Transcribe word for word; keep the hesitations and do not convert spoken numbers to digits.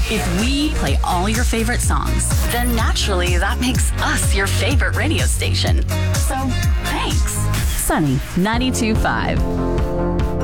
If we play all your favorite songs, then naturally that makes us your favorite radio station. So, thanks. Sunny ninety-two point five.